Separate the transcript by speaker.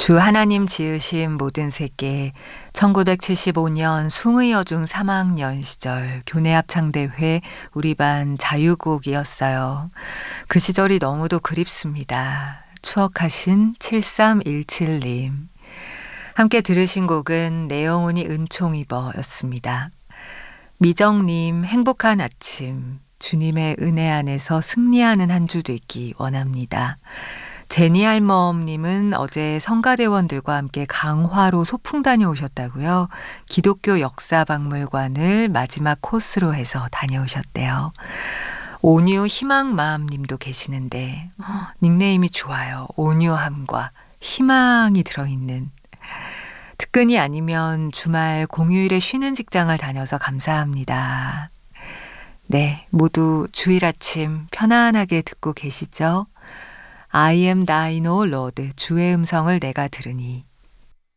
Speaker 1: 주 하나님 지으신 모든 새께 1975년 숭의여중 3학년 시절 교내 합창대회 우리 반 자유곡이었어요. 그 시절이 너무도 그립습니다. 추억하신 7317님. 함께 들으신 곡은 내 영혼이 은총 입어였습니다. 미정님 행복한 아침, 주님의 은혜 안에서 승리하는 한 주 되기 원합니다. 제니알멈님은 어제 성가대원들과 함께 강화로 소풍 다녀오셨다고요. 기독교 역사박물관을 마지막 코스로 해서 다녀오셨대요. 온유 희망마음님도 계시는데 닉네임이 좋아요. 온유함과 희망이 들어있는. 특근이 아니면 주말 공휴일에 쉬는 직장을 다녀서 감사합니다. 네, 모두 주일 아침 편안하게 듣고 계시죠? I am thine, O Lord, 주의 음성을 내가 들으니